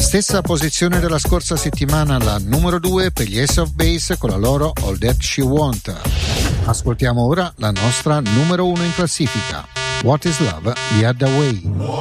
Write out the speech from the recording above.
Stessa posizione della scorsa settimana, la numero 2 per gli Ace of Base con la loro All That She Want. Ascoltiamo ora la nostra numero 1 in classifica, What Is Love the Other Way.